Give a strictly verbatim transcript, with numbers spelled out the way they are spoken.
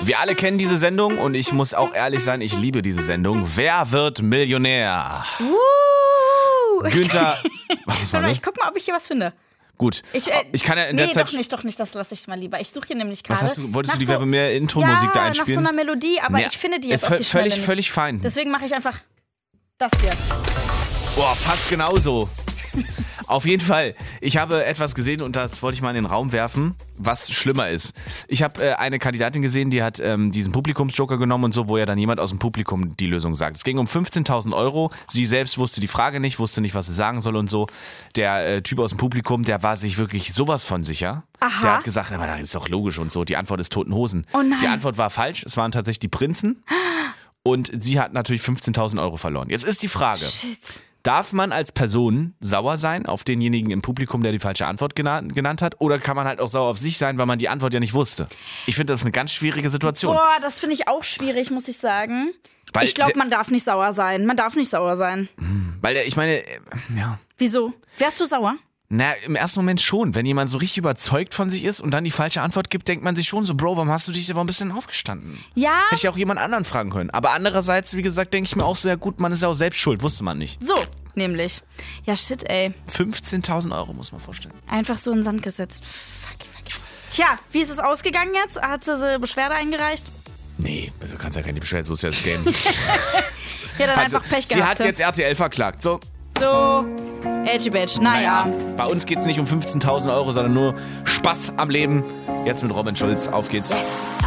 Wir alle kennen diese Sendung und ich muss auch ehrlich sein, ich liebe diese Sendung. Wer wird Millionär? Uh, Günther. Was war mal, das? ich guck mal, ob ich hier was finde. Gut. Ich, äh, ich kann ja in nee, der Zeit. doch nicht, doch nicht, das lasse ich mal lieber. Ich suche hier nämlich Was gerade. hast du, wolltest du die so, Werbe mehr Intro-Musik ja, da einspielen? nach so einer Melodie, aber Nee, ich finde die jetzt äh, auf die Schnelle Völlig, nicht. völlig fein. Deswegen mache ich einfach das hier. Boah, fast genauso. Auf jeden Fall. Ich habe etwas gesehen und das wollte ich mal in den Raum werfen, was schlimmer ist. Ich habe äh, eine Kandidatin gesehen, die hat ähm, diesen Publikumsjoker genommen und so, wo ja dann jemand aus dem Publikum die Lösung sagt. Es ging um fünfzehntausend Euro. Sie selbst wusste die Frage nicht, wusste nicht, was sie sagen soll und so. Der äh, Typ aus dem Publikum, der war sich wirklich sowas von sicher. Aha. Der hat gesagt, aber das ist doch logisch und so. Die Antwort ist Toten Hosen. Oh nein. Die Antwort war falsch. Es waren tatsächlich die Prinzen. Und sie hat natürlich fünfzehntausend Euro verloren. Jetzt ist die Frage. Shit. Darf man als Person sauer sein auf denjenigen im Publikum, der die falsche Antwort genannt, genannt hat? Oder kann man halt auch sauer auf sich sein, weil man die Antwort ja nicht wusste? Ich finde, das ist eine ganz schwierige Situation. Boah, das finde ich auch schwierig, muss ich sagen. Weil ich glaube, der- man darf nicht sauer sein. Man darf nicht sauer sein. Weil der, ich meine, äh, ja. Wieso? Wärst du sauer? Na, im ersten Moment schon. Wenn jemand so richtig überzeugt von sich ist und dann die falsche Antwort gibt, denkt man sich schon so, Bro, warum hast du dich aber ein bisschen aufgestanden? Ja. Hätte ich auch jemand anderen fragen können. Aber andererseits, wie gesagt, denke ich mir auch sehr gut, man ist ja auch selbst schuld, wusste man nicht. So, nämlich. Ja, shit, ey. fünfzehntausend Euro muss man vorstellen. Einfach so in den Sand gesetzt. Fuck, fuck. Tja, wie ist es ausgegangen jetzt? Hat sie so Beschwerde eingereicht? Nee, du kannst ja keine Beschwerde, so ist ja das Game. Ja, dann Also, einfach Pech sie gehabt. hat jetzt R T L verklagt. So, So, edgy bitch, naja. bei uns geht's nicht um fünfzehntausend Euro, sondern nur Spaß am Leben. Jetzt mit Robin Schulz. Auf geht's. Yes.